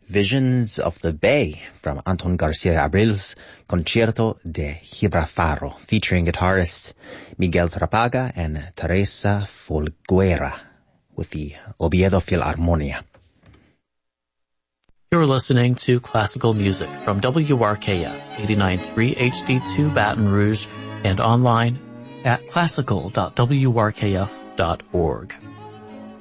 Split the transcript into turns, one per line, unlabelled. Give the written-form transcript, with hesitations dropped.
Visions of the Bay from Anton Garcia Abril's Concierto de Gibralfaro, featuring guitarists Miguel Trapaga and Teresa Folguera with the Oviedo Philharmonia.
You're listening to classical music from WRKF 89.3 HD2 Baton Rouge and online at classical.wrkf.org.